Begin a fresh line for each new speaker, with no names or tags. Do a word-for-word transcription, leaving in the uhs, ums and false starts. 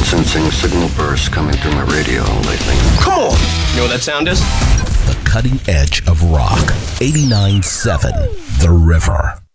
been sensing signal bursts coming through my radio lately.
Come on! You know what that sound is?
The cutting edge of rock. eighty-nine point seven The River.